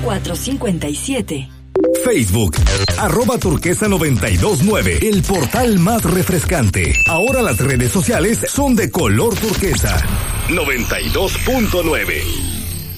0457. Facebook, @turquesa929, el portal más refrescante. Ahora las redes sociales son de color turquesa. 92.9.